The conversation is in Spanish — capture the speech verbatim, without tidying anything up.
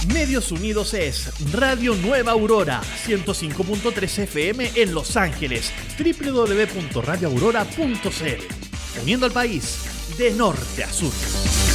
Medios Unidos es Radio Nueva Aurora, ciento cinco punto tres F M en Los Ángeles, doble u doble u doble u punto radio aurora punto c l. Uniendo al país de norte a sur.